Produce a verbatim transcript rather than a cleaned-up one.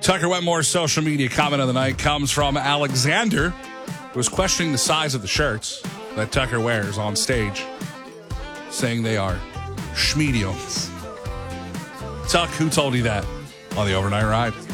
Tucker Wetmore's social media comment of the night comes from Alexander, who was questioning the size of the shirts that Tucker wears on stage, saying they are schmediums. Tuck, who told you that on the overnight ride?